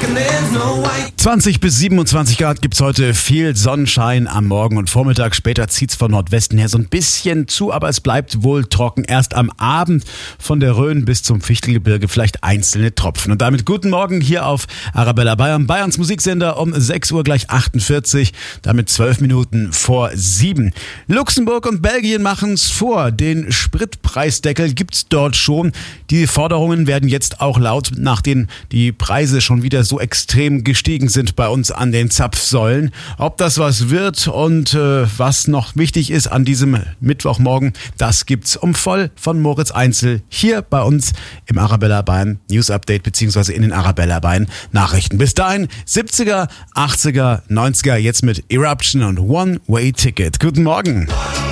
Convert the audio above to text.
20 bis 27 Grad gibt's heute, viel Sonnenschein am Morgen und Vormittag. Später zieht's von Nordwesten her so ein bisschen zu, aber es bleibt wohl trocken. Erst am Abend von der Rhön bis zum Fichtelgebirge vielleicht einzelne Tropfen. Und damit guten Morgen hier auf Arabella Bayern, Bayerns Musiksender um 6 Uhr gleich 48, damit 12 Minuten vor 7. Luxemburg und Belgien machen's vor. Den Spritpreisdeckel gibt's dort schon. Die Forderungen werden jetzt auch laut, nachdem die Preise schon wieder so extrem gestiegen sind bei uns an den Zapfsäulen. Ob das was wird und was noch wichtig ist an diesem Mittwochmorgen, das gibt's voll von Moritz Einzel hier bei uns im Arabella Bayern News Update beziehungsweise in den Arabella Bayern Nachrichten. Bis dahin 70er, 80er, 90er, jetzt mit Eruption und One Way Ticket. Guten Morgen.